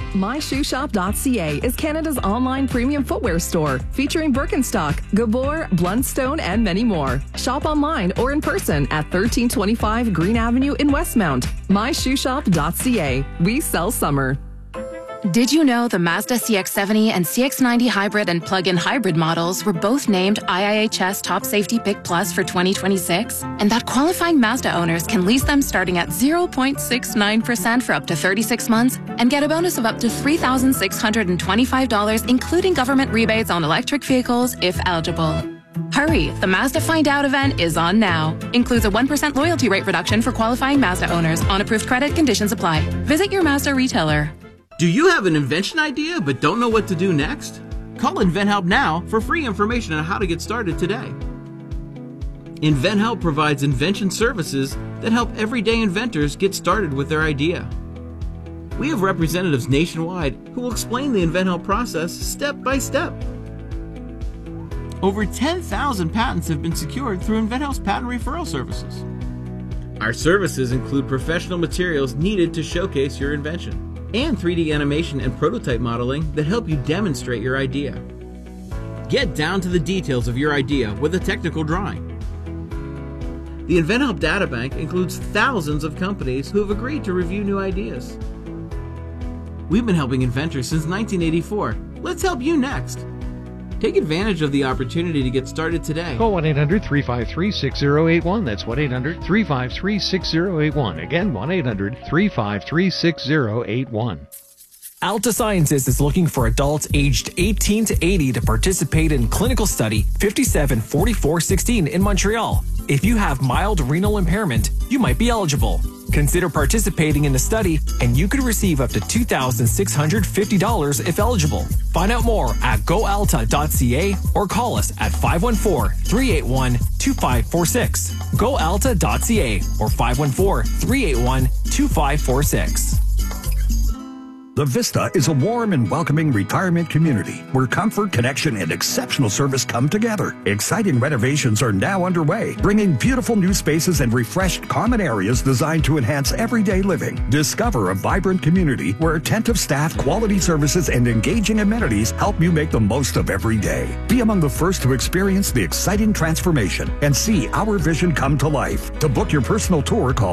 MyShoeShop.ca is Canada's online premium footwear store featuring Birkenstock, Gabor, Blundstone, and many more. Shop online or in person at 1325 Green Avenue in Westmount. MyShoeShop.ca. We sell summer. Did you know the Mazda CX-70 and CX-90 hybrid and plug-in hybrid models were both named IIHS Top Safety Pick Plus for 2026? And that qualifying Mazda owners can lease them starting at 0.69% for up to 36 months and get a bonus of up to $3,625, including government rebates on electric vehicles if eligible. Hurry, the Mazda Find Out event is on now. Includes a 1% loyalty rate reduction for qualifying Mazda owners. On approved credit, conditions apply. Visit your Mazda retailer. Do you have an invention idea but don't know what to do next? Call InventHelp now for free information on how to get started today. InventHelp provides invention services that help everyday inventors get started with their idea. We have representatives nationwide who will explain the InventHelp process step by step. Over 10,000 patents have been secured through InventHelp's patent referral services. Our services include professional materials needed to showcase your invention, and 3D animation and prototype modeling that help you demonstrate your idea. Get down to the details of your idea with a technical drawing. The InventHelp Databank includes thousands of companies who have agreed to review new ideas. We've been helping inventors since 1984. Let's help you next. Take advantage of the opportunity to get started today. Call 1-800-353-6081. That's 1-800-353-6081. Again, 1-800-353-6081. Alta Sciences is looking for adults aged 18 to 80 to participate in clinical study 574416 in Montreal. If you have mild renal impairment, you might be eligible. Consider participating in the study, and you could receive up to $2,650 if eligible. Find out more at goalta.ca or call us at 514-381-2546. goalta.ca or 514-381-2546. The Vista is a warm and welcoming retirement community where comfort, connection, and exceptional service come together. Exciting renovations are now underway, bringing beautiful new spaces and refreshed common areas designed to enhance everyday living. Discover a vibrant community where attentive staff, quality services, and engaging amenities help you make the most of every day. Be among the first to experience the exciting transformation and see our vision come to life. To book your personal tour, call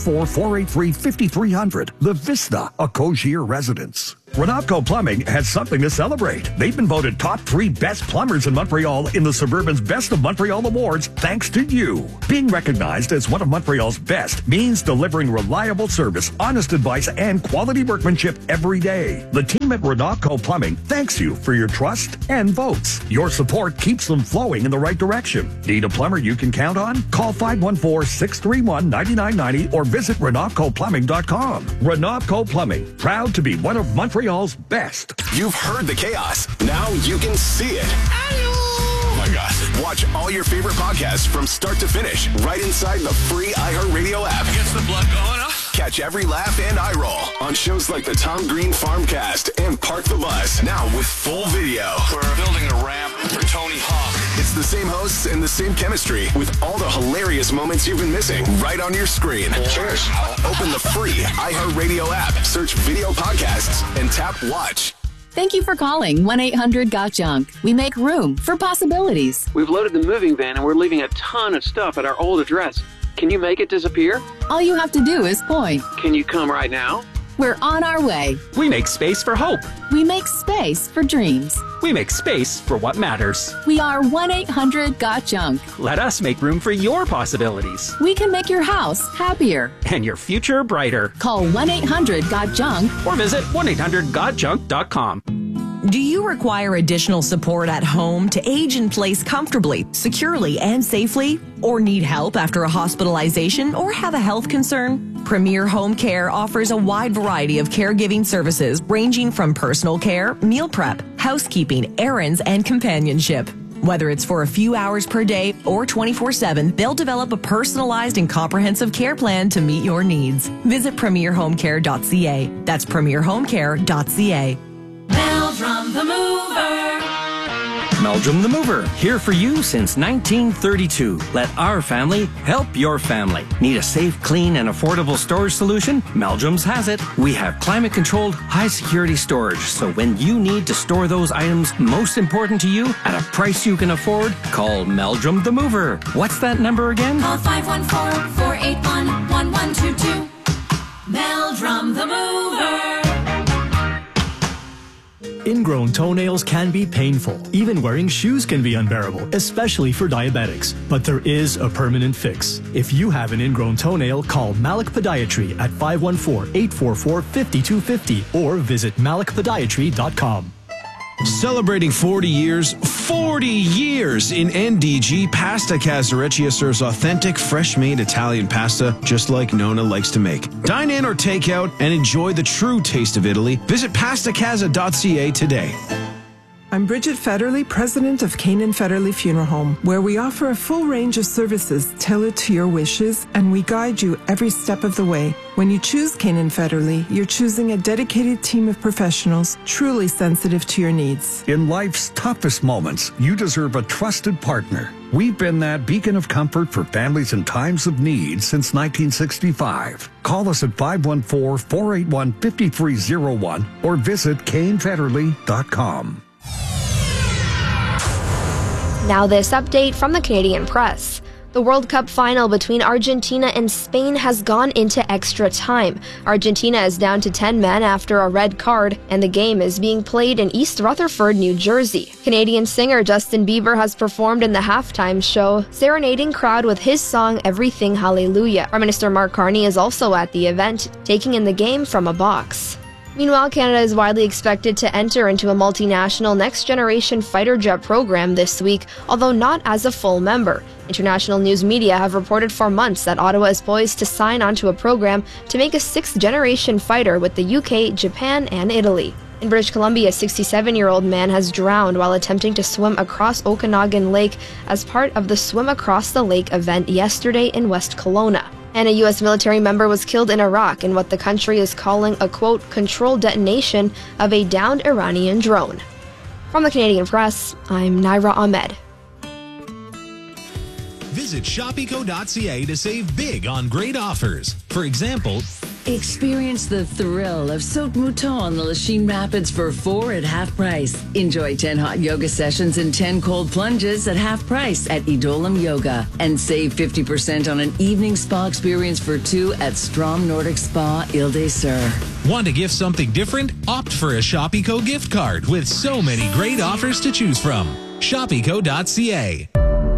514-483-5300. The Vista, a Cogir residence. Renopco Plumbing has something to celebrate. They've been voted top 3 best plumbers in Montreal in the Suburban's Best of Montreal Awards thanks to you. Being recognized as one of Montreal's best means delivering reliable service, honest advice, and quality workmanship every day. The team at Renopco Plumbing thanks you for your trust and votes. Your support keeps them flowing in the right direction. Need a plumber you can count on? Call 514-631-9990 or visit RenopcoPlumbing.com. Renopco Plumbing, proud to be one of Montreal's best. You've heard the chaos. Now you can see it. Oh my God. Watch all your favorite podcasts from start to finish right inside the free iHeartRadio app. Gets the blood going up. Catch every laugh and eye roll on shows like the Tom Green Farmcast and Park the Bus. Now with full video. We're building a ramp for Tony Hawk. It's the same hosts and the same chemistry with all the hilarious moments you've been missing right on your screen. Cheers. Open the free iHeartRadio app, search video podcasts, and tap watch. Thank you for calling 1-800-GOT-JUNK. We make room for possibilities. We've loaded the moving van and we're leaving a ton of stuff at our old address. Can you make it disappear? All you have to do is point. Can you come right now? We're on our way. We make space for hope. We make space for dreams. We make space for what matters. We are 1-800-GOT-JUNK. Let us make room for your possibilities. We can make your house happier. And your future brighter. Call 1-800-GOT-JUNK. Or visit 1-800-GOT-JUNK.com. Do you require additional support at home to age in place comfortably, securely, and safely? Or need help after a hospitalization or have a health concern? Premier Home Care offers a wide variety of caregiving services ranging from personal care, meal prep, housekeeping, errands, and companionship. Whether it's for a few hours per day or 24/7, they'll develop a personalized and comprehensive care plan to meet your needs. Visit premierhomecare.ca. That's premierhomecare.ca. Meldrum the Mover. Meldrum the Mover, here for you since 1932. Let our family help your family. Need a safe, clean, and affordable storage solution? Meldrum's has it. We have climate-controlled, high-security storage, so when you need to store those items most important to you at a price you can afford, call Meldrum the Mover. What's that number again? Call 514-481-1122. Meldrum the Mover. Ingrown toenails can be painful. Even wearing shoes can be unbearable, especially for diabetics. But there is a permanent fix. If you have an ingrown toenail, call Malik Podiatry at 514-844-5250 or visit malikpodiatry.com. Celebrating 40 years in NDG, Pasta Casareccia serves authentic, fresh-made Italian pasta just like Nona likes to make. Dine in or take out and enjoy the true taste of Italy. Visit pastacasa.ca today. I'm Bridget Federley, president of Canaan Federley Funeral Home, where we offer a full range of services tailored to your wishes, and we guide you every step of the way. When you choose Canaan Federley, you're choosing a dedicated team of professionals truly sensitive to your needs. In life's toughest moments, you deserve a trusted partner. We've been that beacon of comfort for families in times of need since 1965. Call us at 514-481-5301 or visit canefederley.com. Now this update from the Canadian Press. The World Cup final between Argentina and Spain has gone into extra time. Argentina is down to 10 men after a red card, and the game is being played in East Rutherford, New Jersey. Canadian singer Justin Bieber has performed in the halftime show, serenading crowd with his song Everything Hallelujah. Prime Minister Mark Carney is also at the event, taking in the game from a box. Meanwhile, Canada is widely expected to enter into a multinational next-generation fighter jet program this week, although not as a full member. International news media have reported for months that Ottawa is poised to sign onto a program to make a sixth-generation fighter with the UK, Japan, and Italy. In British Columbia, a 67-year-old man has drowned while attempting to swim across Okanagan Lake as part of the Swim Across the Lake event yesterday in West Kelowna. And a U.S. military member was killed in Iraq in what the country is calling a, quote, controlled detonation of a downed Iranian drone. From the Canadian Press, I'm Naira Ahmed. Visit Shopeco.ca to save big on great offers. For example, experience the thrill of Saut Mouton on the Lachine Rapids for 4 at half price. Enjoy 10 hot yoga sessions and 10 cold plunges at half price at Idolam Yoga. And save 50% on an evening spa experience for 2 at Strom Nordic Spa, Ile des Sœurs. Want to gift something different? Opt for a Shopeco gift card with so many great offers to choose from. Shopeco.ca.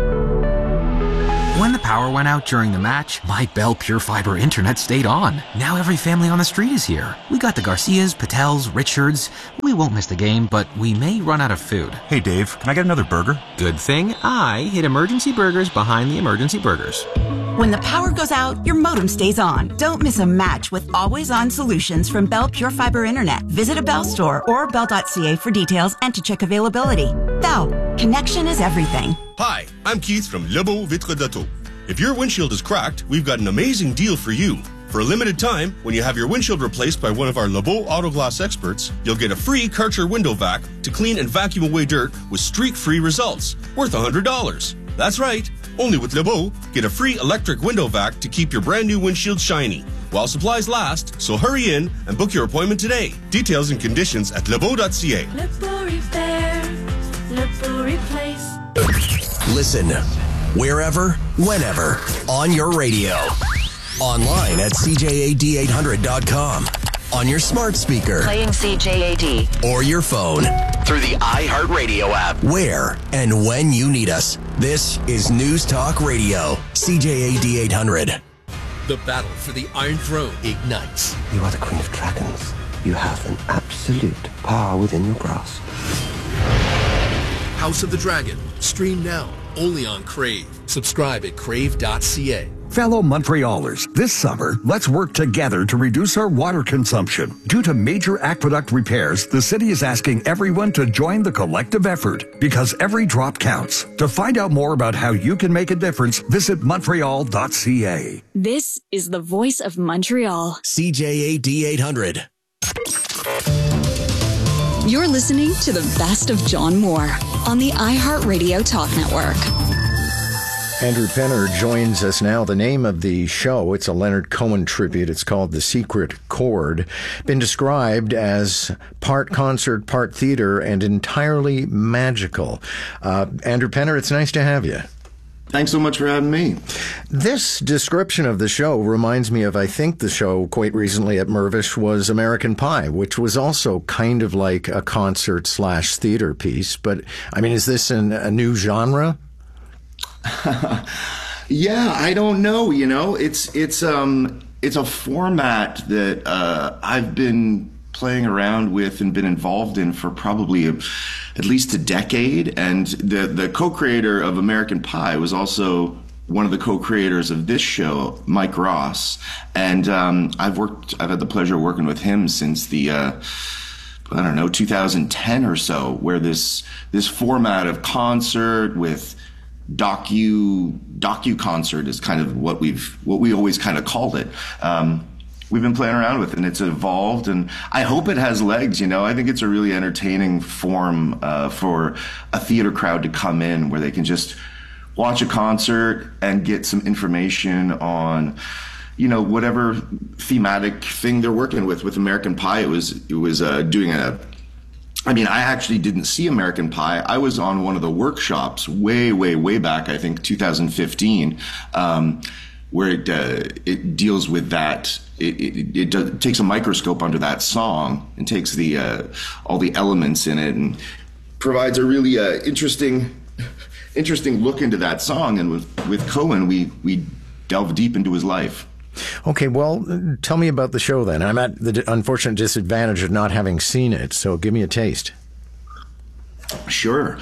When the power went out during the match, my Bell Pure Fiber internet stayed on. Now every family on the street is here. We got the Garcias, Patels, Richards. We won't miss the game, but we may run out of food. Hey Dave, can I get another burger? Good thing I hid Emergency Burgers behind the Emergency Burgers. When the power goes out, your modem stays on. Don't miss a match with always-on solutions from Bell Pure Fiber Internet. Visit a Bell store or bell.ca for details and to check availability. Bell, connection is everything. Hi, I'm Keith from Lebeau Vitre d'Auto. If your windshield is cracked, we've got an amazing deal for you. For a limited time, when you have your windshield replaced by one of our Lebeau Auto Glass experts, you'll get a free Karcher window vac to clean and vacuum away dirt with streak-free results, worth $100. That's right. Only with Lebeau, get a free electric window vac to keep your brand new windshield shiny while supplies last, so hurry in and book your appointment today. Details and conditions at lebeau.ca. Lebeau Repair, Lebeau Replace. Listen, wherever, whenever, on your radio. Online at CJAD800.com. On your smart speaker. Playing CJAD. Or your phone. Through the iHeartRadio app. Where and when you need us. This is News Talk Radio. CJAD 800. The battle for the Iron Throne ignites. You are the Queen of Dragons. You have an absolute power within your grasp. House of the Dragon. Stream now. Only on Crave. Subscribe at crave.ca. Fellow Montrealers, this summer, let's work together to reduce our water consumption. Due to major aqueduct repairs, the city is asking everyone to join the collective effort because every drop counts. To find out more about how you can make a difference, visit Montreal.ca. This is the voice of Montreal. CJAD 800. You're listening to the best of John Moore on the iHeartRadio Talk Network. Andrew Penner joins us now. The name of the show, it's a Leonard Cohen tribute. It's called The Secret Chord. Been described as part concert, part theater, and entirely magical. Andrew Penner, it's nice to have you. Thanks so much for having me. This description of the show reminds me of, I think the show quite recently at Mirvish was American Pie, which was also kind of like a concert/theater piece. But, I mean, is this a new genre? Yeah, I don't know. You know, it's a format that I've been playing around with and been involved in for probably at least a decade. And the co-creator of American Pie was also one of the co-creators of this show, Mike Ross. And I've had the pleasure of working with him since the 2010 or so, where this format of concert with docu concert is kind of what we always kind of called it. We've been playing around with it, and it's evolved, and I hope it has legs. You know, I think it's a really entertaining form for a theater crowd to come in, where they can just watch a concert and get some information on, you know, whatever thematic thing they're working with. With American Pie, it was doing I mean, I actually didn't see American Pie. I was on one of the workshops way back, I think 2015, where it deals with that. It takes a microscope under that song and takes all the elements in it and provides a really interesting look into that song. And with Cohen, we delve deep into his life. Okay, well, tell me about the show then. I'm at the unfortunate disadvantage of not having seen it, so give me a taste. Sure.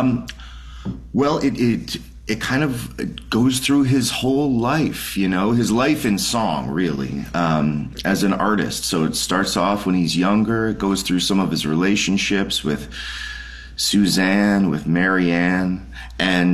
Well, it kind of goes through his whole life, you know, his life in song, really, as an artist. So it starts off when he's younger. It goes through some of his relationships with Suzanne, with Marianne, and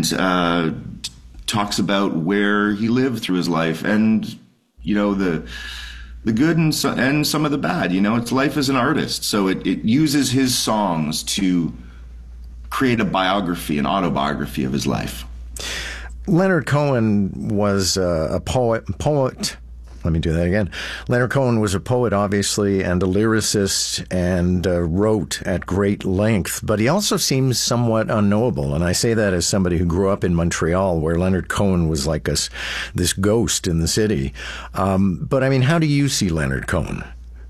talks about where he lived through his life and, you know, the good and some of the bad. You know, it's life as an artist. So it uses his songs to create a biography, an autobiography of his life. Leonard Cohen was a poet. Let me do that again. Leonard Cohen was a poet, obviously, and a lyricist, and wrote at great length. But he also seems somewhat unknowable. And I say that as somebody who grew up in Montreal, where Leonard Cohen was like this ghost in the city. But, I mean, how do you see Leonard Cohen?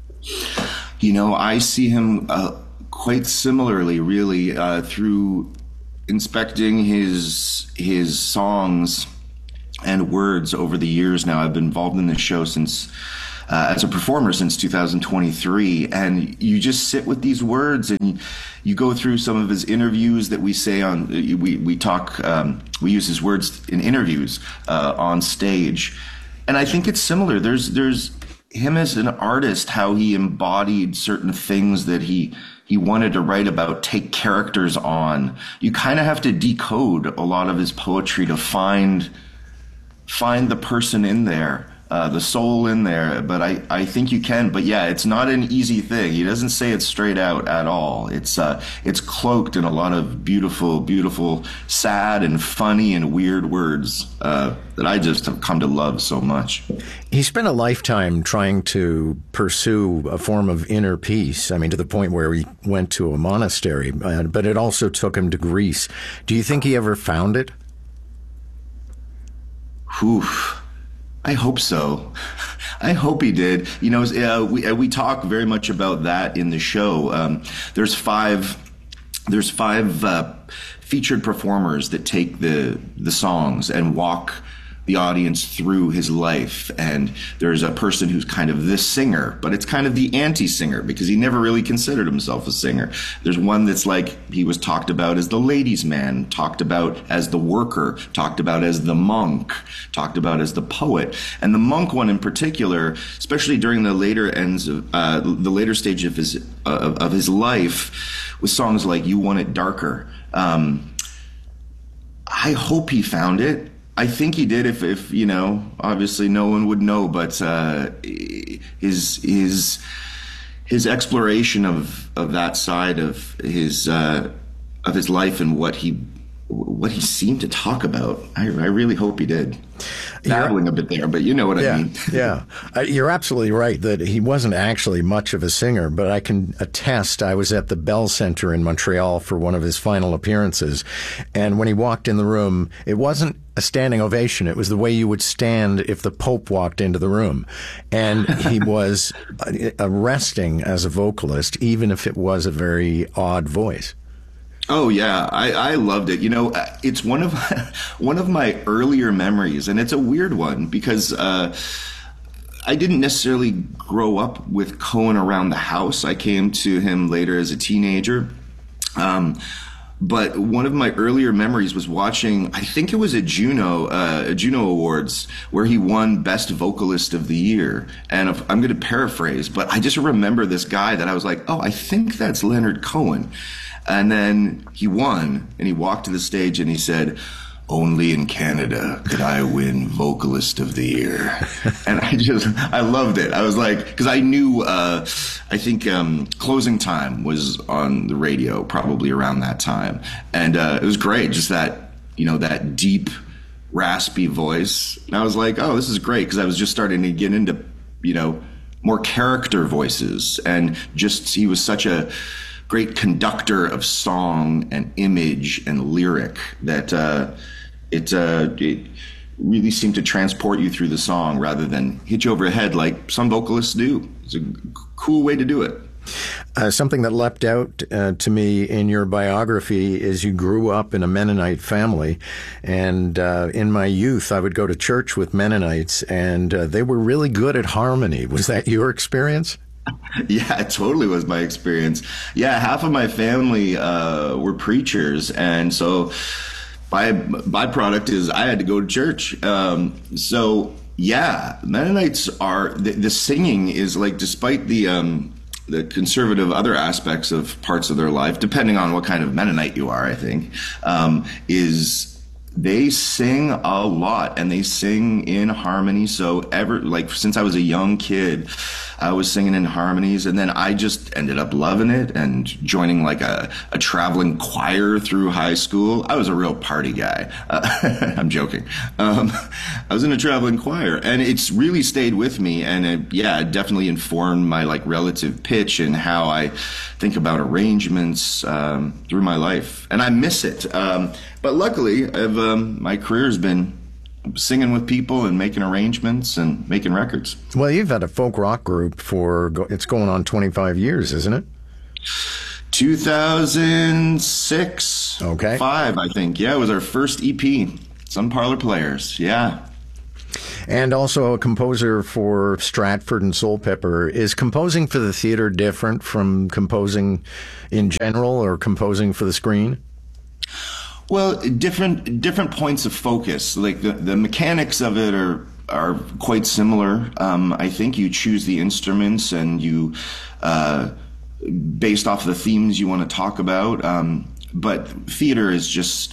You know, I see him quite similarly, really, through inspecting his songs and words over the years now. I've been involved in this show since as a performer since 2023, and you just sit with these words and you go through some of his interviews that we say on we talk we use his words in interviews on stage, and I think it's similar. There's him as an artist, how he embodied certain things that he wanted to write about, take characters on. You kind of have to decode a lot of his poetry to find the person in there, the soul in there. But I think you can. But yeah, it's not an easy thing. He doesn't say it straight out at all. It's cloaked in a lot of beautiful, sad and funny and weird words that I just have come to love so much. He spent a lifetime trying to pursue a form of inner peace. I mean, to the point where he went to a monastery, but it also took him to Greece. Do you think he ever found it? Oof. I hope so. I hope he did. You know, we talk very much about that in the show. There's five featured performers that take the songs and walk the audience through his life. And there's a person who's kind of this singer, but it's kind of the anti-singer because he never really considered himself a singer. There's one that's like, he was talked about as the ladies' man, talked about as the worker, talked about as the monk, talked about as the poet. And the monk one in particular, especially during the later ends of the later stage of his life, with songs like "You Want It Darker." I hope he found it. I think he did. If you know, obviously no one would know, but his his exploration of that side of his life and what he seemed to talk about. I really hope he did. Babbling a bit there, but you know what I mean. Yeah. You're absolutely right that he wasn't actually much of a singer, but I can attest I was at the Bell Centre in Montreal for one of his final appearances, and when he walked in the room, it wasn't a standing ovation. It was the way you would stand if the Pope walked into the room. And he was arresting as a vocalist, even if it was a very odd voice. Oh yeah, I loved it. You know, it's one of my earlier memories, and it's a weird one because I didn't necessarily grow up with Cohen around the house. I came to him later as a teenager. But one of my earlier memories was watching, I think it was a Juno Awards, where he won Best Vocalist of the Year. And I'm going to paraphrase, but I just remember this guy that I was like, oh, I think that's Leonard Cohen. And then he won, and he walked to the stage and he said, "Only in Canada could I win Vocalist of the Year." And I loved it. I was like, because I knew, I think Closing Time was on the radio probably around that time. And it was great, just that, that deep, raspy voice. And I was like, oh, this is great, because I was just starting to get into, more character voices. And just, he was such a great conductor of song and image and lyric that it really seemed to transport you through the song rather than hit you over the head like some vocalists do. It's a cool way to do it. Something that leapt out to me in your biography is you grew up in a Mennonite family, and in my youth I would go to church with Mennonites, and they were really good at harmony. Was that your experience? Yeah, it totally was my experience. Yeah, half of my family were preachers, and so byproduct is I had to go to church. So yeah, Mennonites are the singing is like, despite the conservative other aspects of parts of their life, depending on what kind of Mennonite you are, I think, is they sing a lot, and they sing in harmony. So since I was a young kid, I was singing in harmonies, and then I just ended up loving it and joining like a traveling choir through high school. I was a real party guy. I'm joking. I was in a traveling choir, and it's really stayed with me, and it definitely informed my relative pitch and how I think about arrangements through my life, and I miss it. But luckily, my career has been singing with people and making arrangements and making records. Well, you've had a folk rock group it's going on 25 years, isn't it? 2006. Okay. 5, I think. Yeah, it was our first EP. Some Parlor Players. Yeah. And also a composer for Stratford and Soulpepper. Is composing for the theater different from composing in general or composing for the screen? Well, different points of focus. Like the mechanics of it are quite similar. I think you choose the instruments and you based off the themes you want to talk about. But theater is just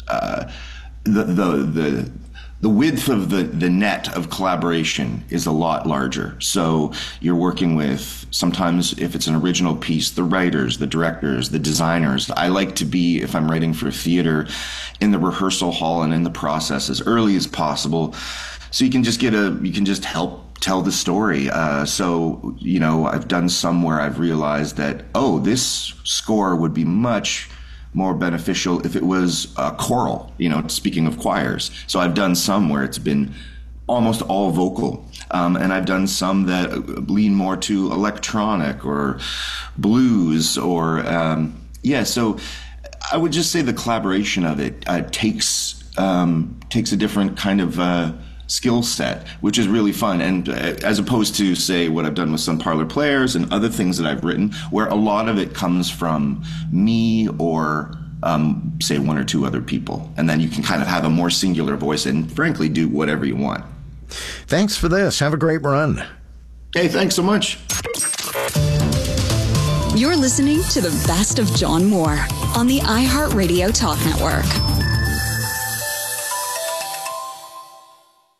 the width of the net of collaboration is a lot larger. So you're working with, sometimes if it's an original piece, the writers, the directors, the designers. I like to be, if I'm writing for theater, in the rehearsal hall and in the process as early as possible, so you can just help tell the story. So, I've done some where I've realized that, this score would be much more beneficial if it was choral, speaking of choirs. So I've done some where it's been almost all vocal. And I've done some that lean more to electronic or blues or, so I would just say the collaboration of it takes a different kind of skill set, which is really fun. And as opposed to, say, what I've done with Some Parlor Players and other things that I've written, where a lot of it comes from me or, say, one or two other people. And then you can kind of have a more singular voice and, frankly, do whatever you want. Thanks for this. Have a great run. Hey, thanks so much. You're listening to the best of John Moore on the iHeartRadio Talk Network.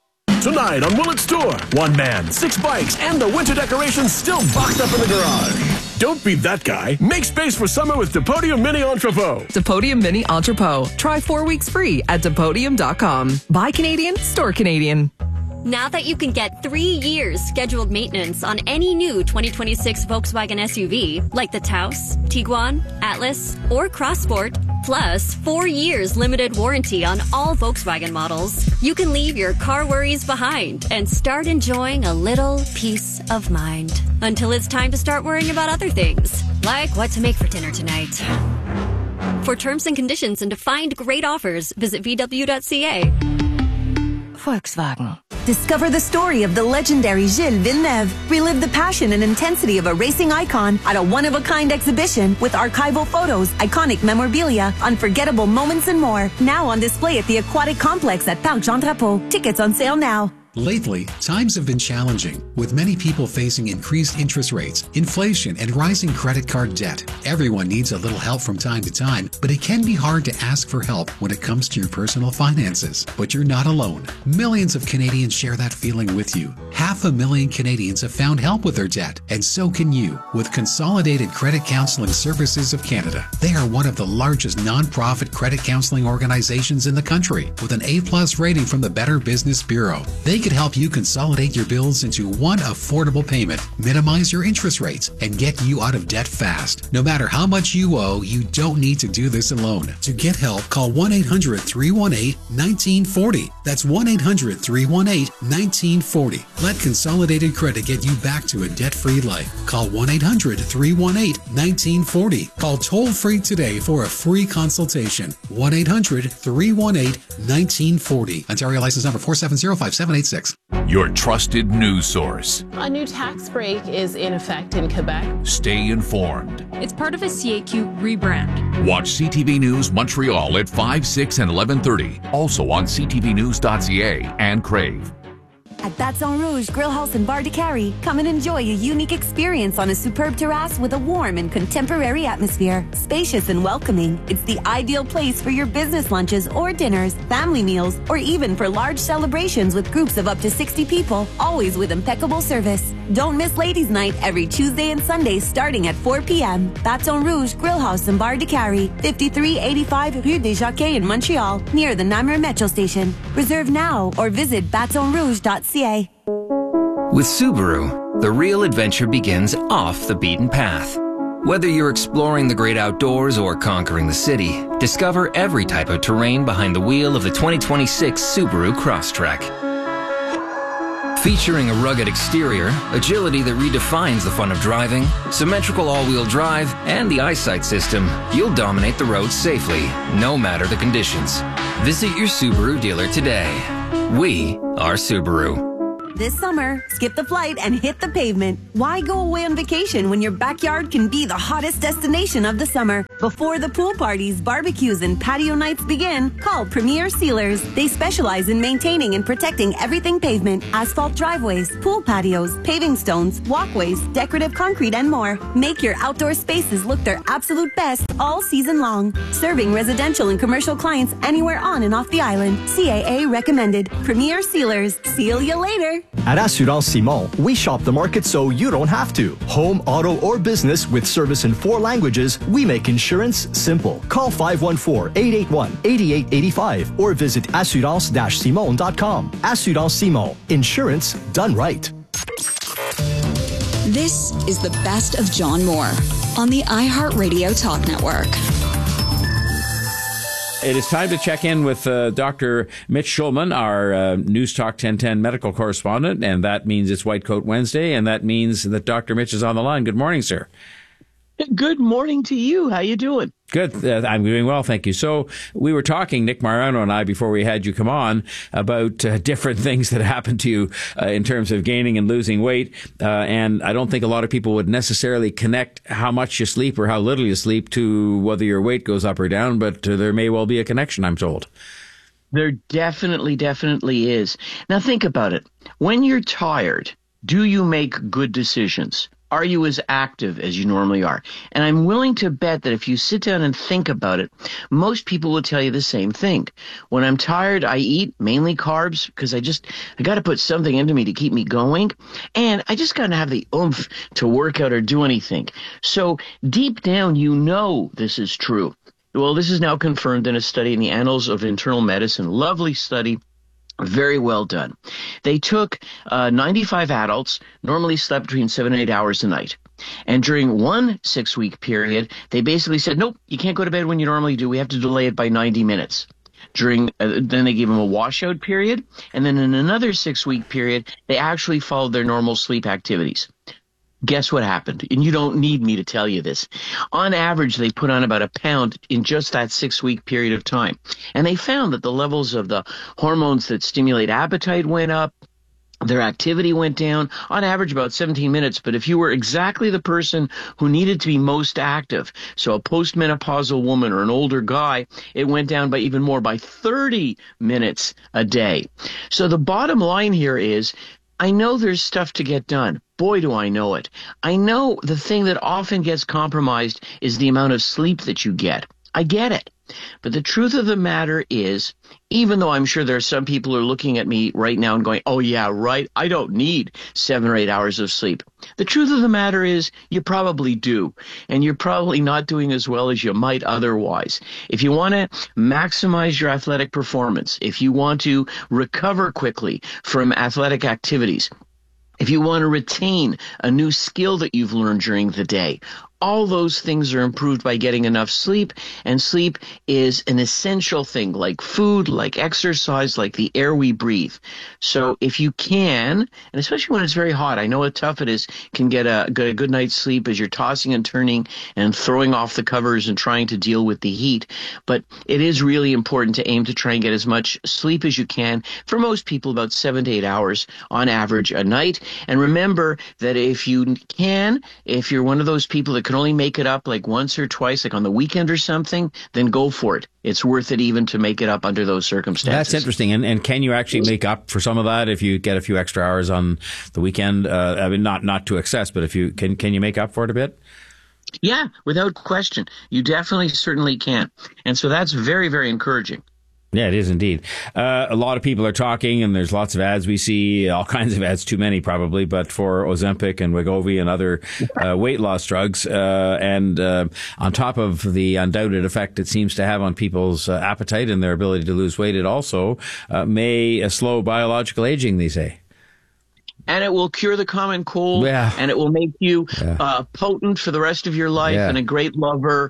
Tonight on Willett Store, 1 man, 6 bikes, and the winter decorations still boxed up in the garage. Don't be that guy. Make space for summer with Depodium Mini Entrepot. Depodium Mini Entrepot. Try 4 weeks free at Depodium.com. Buy Canadian, store Canadian. Now that you can get 3 years scheduled maintenance on any new 2026 Volkswagen SUV, like the Taos, Tiguan, Atlas, or Crossport, plus 4 years limited warranty on all Volkswagen models, you can leave your car worries behind and start enjoying a little peace of mind. Until it's time to start worrying about other things, like what to make for dinner tonight. For terms and conditions and to find great offers, visit VW.ca. Volkswagen. Discover the story of the legendary Gilles Villeneuve. Relive the passion and intensity of a racing icon at a one-of-a-kind exhibition with archival photos, iconic memorabilia, unforgettable moments, and more. Now on display at the Aquatic Complex at Parc Jean Drapeau. Tickets on sale now. Lately, times have been challenging, with many people facing increased interest rates, inflation, and rising credit card debt. Everyone needs a little help from time to time, but it can be hard to ask for help when it comes to your personal finances. But you're not alone. Millions of Canadians share that feeling with you. 500,000 Canadians have found help with their debt, and so can you with Consolidated Credit Counseling Services of Canada. They are one of the largest non-profit credit counseling organizations in the country, with an A+ rating from the Better Business Bureau. They could help you consolidate your bills into one affordable payment, minimize your interest rates, and get you out of debt fast. No matter how much you owe, you don't need to do this alone. To get help, call 1-800-318-1940. That's 1-800-318-1940. Let Consolidated Credit get you back to a debt-free life. Call 1-800-318-1940. Call toll-free today for a free consultation. 1-800-318-1940. Ontario license number 4705786. Your trusted news source. A new tax break is in effect in Quebec. Stay informed. It's part of a CAQ rebrand. Watch CTV News Montreal at 5, 6, and 11:30. Also on ctvnews.ca and Crave. At Baton Rouge Grill House and Bar de Carrie, come and enjoy a unique experience on a superb terrace with a warm and contemporary atmosphere. Spacious and welcoming, it's the ideal place for your business lunches or dinners, family meals, or even for large celebrations with groups of up to 60 people, always with impeccable service. Don't miss Ladies' Night every Tuesday and Sunday starting at 4 p.m. Baton Rouge Grill House and Bar de Carrie, 5385 Rue des Jockeys in Montreal, near the Namur Metro Station. Reserve now or visit batonrouge.ca. With Subaru, the real adventure begins off the beaten path. Whether you're exploring the great outdoors or conquering the city, discover every type of terrain behind the wheel of the 2026 Subaru Crosstrek. Featuring a rugged exterior, agility that redefines the fun of driving, symmetrical all-wheel drive, and the eyesight system, you'll dominate the road safely, no matter the conditions. Visit your Subaru dealer today. We are Subaru. This summer, skip the flight and hit the pavement. Why go away on vacation when your backyard can be the hottest destination of the summer? Before the pool parties, barbecues, and patio nights begin, call Premier Sealers. They specialize in maintaining and protecting everything pavement, asphalt driveways, pool patios, paving stones, walkways, decorative concrete, and more. Make your outdoor spaces look their absolute best all season long. Serving residential and commercial clients anywhere on and off the island. CAA recommended. Premier Sealers. Seal you later. At Assurance Simon, we shop the market so you don't have to. Home, auto, or business with service in 4 languages, we make insurance simple. Call 514-881-8885 or visit assurance-simon.com. Assurance Simon. Insurance done right. This is the best of John Moore on the iHeartRadio Talk Network. It is time to check in with Dr. Mitch Schulman, our News Talk 1010 medical correspondent, and that means it's White Coat Wednesday, and that means that Dr. Mitch is on the line. Good morning, sir. Good morning to you. How you doing? Good. I'm doing well, thank you. So we were talking, Nick Mariano and I, before we had you come on, about different things that happened to you in terms of gaining and losing weight. And I don't think a lot of people would necessarily connect how much you sleep or how little you sleep to whether your weight goes up or down, but there may well be a connection, I'm told. There definitely is. Now think about it. When you're tired, do you make good decisions? Are you as active as you normally are? And I'm willing to bet that if you sit down and think about it, most people will tell you the same thing. When I'm tired, I eat mainly carbs because I got to put something into me to keep me going. And I just got to have the oomph to work out or do anything. So deep down, you know this is true. Well, this is now confirmed in a study in the Annals of Internal Medicine. Lovely study. Very well done. They took 95 adults, normally slept between 7 and 8 hours a night. And during one 6-week period, they basically said, nope, you can't go to bed when you normally do. We have to delay it by 90 minutes. Then they gave them a washout period. And then in another 6-week period, they actually followed their normal sleep activities. Guess what happened? And you don't need me to tell you this. On average, they put on about a pound in just that 6-week period of time. And they found that the levels of the hormones that stimulate appetite went up. Their activity went down on average about 17 minutes. But if you were exactly the person who needed to be most active, so a postmenopausal woman or an older guy, it went down by even more, by 30 minutes a day. So the bottom line here is, I know there's stuff to get done. Boy, do I know it. I know the thing that often gets compromised is the amount of sleep that you get. I get it. But the truth of the matter is, even though I'm sure there are some people who are looking at me right now and going, oh yeah, right, I don't need 7 or 8 hours of sleep. The truth of the matter is, you probably do. And you're probably not doing as well as you might otherwise. If you want to maximize your athletic performance, if you want to recover quickly from athletic activities, if you want to retain a new skill that you've learned during the day, all those things are improved by getting enough sleep, and sleep is an essential thing, like food, like exercise, like the air we breathe. So if you can, and especially when it's very hot, I know how tough it is, can get a good night's sleep as you're tossing and turning and throwing off the covers and trying to deal with the heat. But it is really important to aim to try and get as much sleep as you can. For most people, about 7 to 8 hours on average a night. And remember that if you can, if you're one of those people that can only make it up like once or twice, like on the weekend or something, then go for it. It's worth it even to make it up under those circumstances. That's interesting. And can you actually make up for some of that if you get a few extra hours on the weekend? I mean, not to excess, but if you can you make up for it a bit? Yeah, without question. You definitely certainly can. And so that's very, very encouraging. Yeah, it is indeed. A lot of people are talking, and there's lots of ads. We see all kinds of ads, too many probably, but for Ozempic and Wegovy and other weight loss drugs. And on top of the undoubted effect it seems to have on people's appetite and their ability to lose weight, it also may slow biological aging, they say. And it will cure the common cold, and it will make you potent for the rest of your life and a great lover.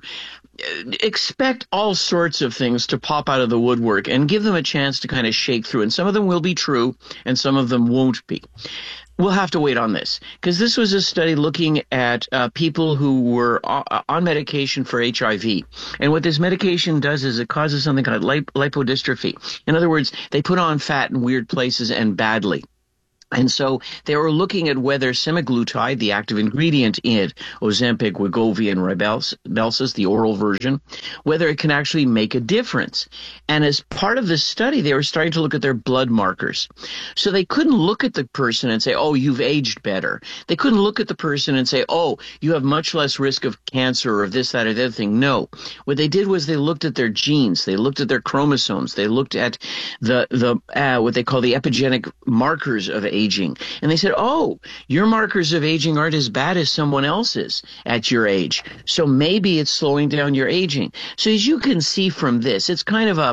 Expect all sorts of things to pop out of the woodwork and give them a chance to kind of shake through. And some of them will be true and some of them won't be. We'll have to wait on this because this was a study looking at people who were on medication for HIV. And what this medication does is it causes something called lipodystrophy. In other words, they put on fat in weird places and badly. And so they were looking at whether semaglutide, the active ingredient in Ozempic, Wegovy, and Rybelsus, the oral version, whether it can actually make a difference. And as part of this study, they were starting to look at their blood markers. So they couldn't look at the person and say, oh, you've aged better. They couldn't look at the person and say, oh, you have much less risk of cancer or this, that, or the other thing. No. What they did was they looked at their genes. They looked at their chromosomes. They looked at the what they call the epigenetic markers of aging. And they said, oh, your markers of aging aren't as bad as someone else's at your age. So maybe it's slowing down your aging. So as you can see from this, it's kind of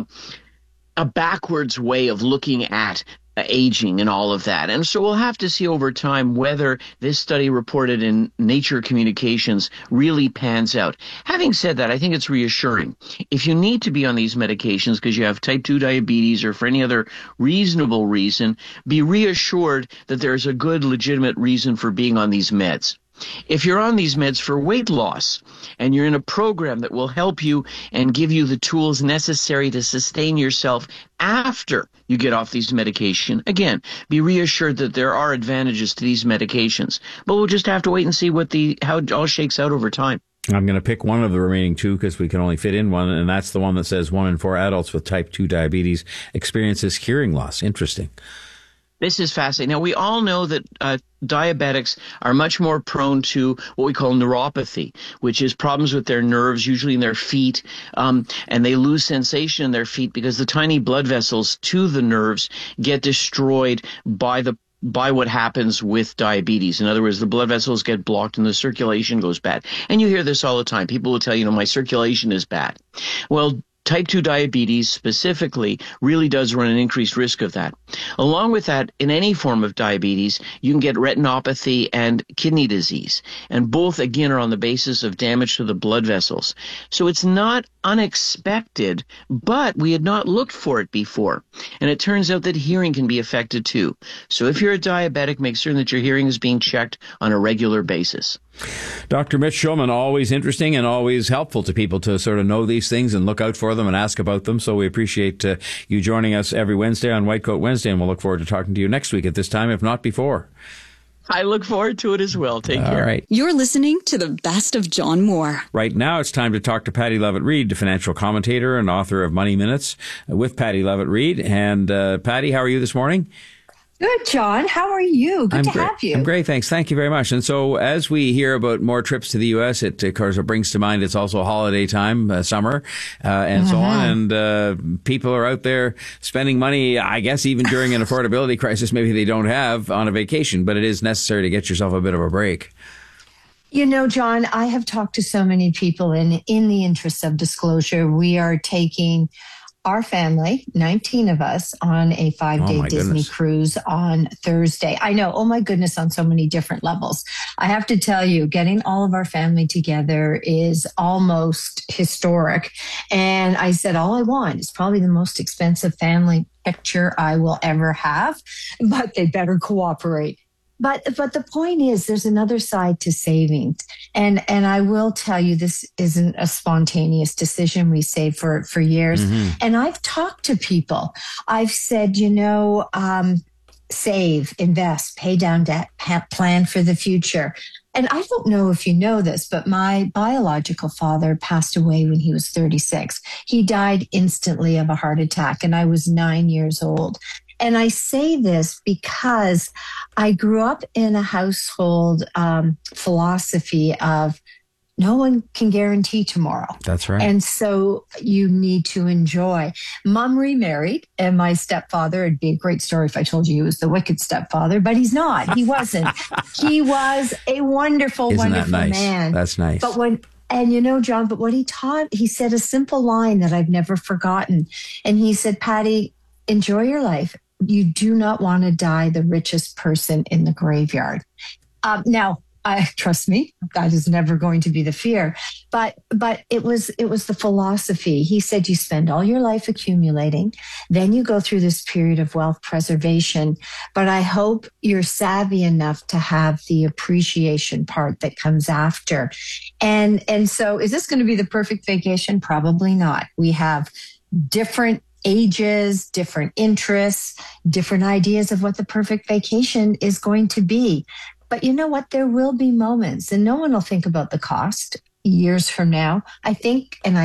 a backwards way of looking at aging and all of that. And so we'll have to see over time whether this study reported in Nature Communications really pans out. Having said that, I think it's reassuring. If you need to be on these medications because you have type 2 diabetes or for any other reasonable reason, be reassured that there's a good, legitimate reason for being on these meds. If you're on these meds for weight loss and you're in a program that will help you and give you the tools necessary to sustain yourself after you get off these medication, again, be reassured that there are advantages to these medications. But we'll just have to wait and see how it all shakes out over time. I'm going to pick one of the remaining two because we can only fit in one, and that's the one that says 1 in 4 adults with type 2 diabetes experiences hearing loss. Interesting. This is fascinating. Now, we all know that diabetics are much more prone to what we call neuropathy, which is problems with their nerves, usually in their feet, and they lose sensation in their feet because the tiny blood vessels to the nerves get destroyed by what happens with diabetes. In other words, the blood vessels get blocked and the circulation goes bad. And you hear this all the time. People will tell you, my circulation is bad. Well, type 2 diabetes specifically really does run an increased risk of that. Along with that, in any form of diabetes, you can get retinopathy and kidney disease. And both, again, are on the basis of damage to the blood vessels. So it's not unexpected, but we had not looked for it before. And it turns out that hearing can be affected too. So if you're a diabetic, make certain that your hearing is being checked on a regular basis. Dr. Mitch Shulman, always interesting and always helpful to people to sort of know these things and look out for them and ask about them. So we appreciate you joining us every Wednesday on White Coat Wednesday, and we'll look forward to talking to you next week at this time, if not before. I look forward to it as well. Take care. All right. You're listening to the best of John Moore. Right now, it's time to talk to Patty Levitt-Reid, the financial commentator and author of Money Minutes with Patty Levitt-Reid. And Patty, how are you this morning? Good, John. How are you? Good to have you. I'm great, thanks. Thank you very much. And so as we hear about more trips to the U.S., it, of course, it brings to mind it's also holiday time, summer, and so on. And people are out there spending money, I guess, even during an affordability crisis maybe they don't have on a vacation, but it is necessary to get yourself a bit of a break. You know, John, I have talked to so many people, and in the interest of disclosure, we are taking our family, 19 of us, on a 5-day Disney cruise on Thursday. I know, oh my goodness, on so many different levels. I have to tell you, getting all of our family together is almost historic. And I said, all I want is probably the most expensive family picture I will ever have, but they better cooperate. But the point is, there's another side to savings. And I will tell you, this isn't a spontaneous decision. We save for years. And I've talked to people. I've said, save, invest, pay down debt, plan for the future. And I don't know if you know this, but my biological father passed away when he was 36. He died instantly of a heart attack, and I was 9 years old. And I say this because I grew up in a household philosophy of no one can guarantee tomorrow. That's right. And so you need to enjoy. Mom remarried, and my stepfather, it'd be a great story if I told you he was the wicked stepfather, but he's not. He wasn't. He was a wonderful, Isn't wonderful that nice? man. That's nice. And John, but what he taught, he said a simple line that I've never forgotten. And he said, Patty, enjoy your life. You do not want to die the richest person in the graveyard. Now, trust me, that is never going to be the fear. But it was the philosophy. He said you spend all your life accumulating, then you go through this period of wealth preservation. But I hope you're savvy enough to have the appreciation part that comes after. And so is this going to be the perfect vacation? Probably not. We have different ages, different interests, different ideas of what the perfect vacation is going to be. But you know what? There will be moments, and no one will think about the cost years from now. I think, and